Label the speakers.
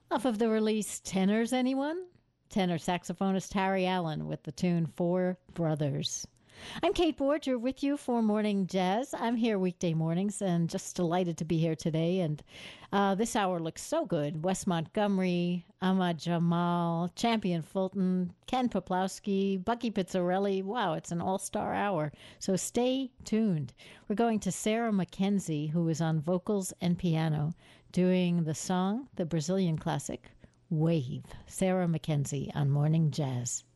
Speaker 1: Off of the release Tenors, anyone? Tenor saxophonist Harry Allen with the tune Four Brothers. I'm Kate Borger with you for Morning Jazz. I'm here weekday mornings and just delighted to be here today. And this hour looks so good. Wes Montgomery, Ahmad Jamal, Champion Fulton, Ken Poplawski, Bucky Pizzarelli. Wow, it's an all-star hour. So stay tuned. We're going to Sarah Mackenzie, who is on vocals and piano, doing the song, the Brazilian classic, Wave. Sarah Mackenzie on Morning Jazz.